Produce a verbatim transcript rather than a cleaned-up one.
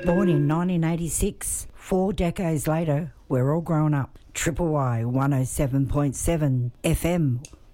Born in nineteen eighty-six, four decades later, we're all grown up. Triple Y one oh seven point seven F M